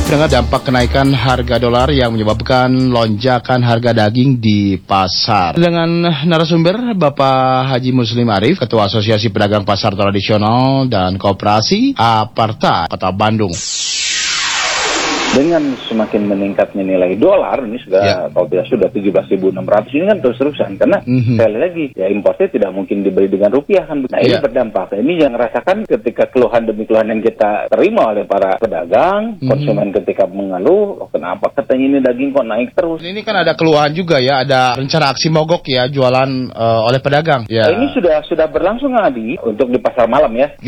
dengan dampak kenaikan harga dolar yang menyebabkan lonjakan harga daging di pasar. Dengan narasumber Bapak Haji Muslim Arif, Ketua Asosiasi Pedagang Pasar Tradisional dan Koperasi Aparta Kota Bandung. Dengan semakin meningkatnya nilai dolar, ini sudah kalau tidak sudah 17.600, ini kan terus-terusan. Karena sekali lagi, ya impornya tidak mungkin dibeli dengan rupiah kan. Nah ini berdampak. Ini yang rasakan ketika keluhan demi keluhan yang kita terima oleh para pedagang, konsumen ketika mengeluh, kenapa katanya ini daging kok naik terus. Ini kan ada keluhan juga ya, ada rencana aksi mogok ya, jualan oleh pedagang. Ini sudah berlangsung Adi, untuk di pasar malam ya.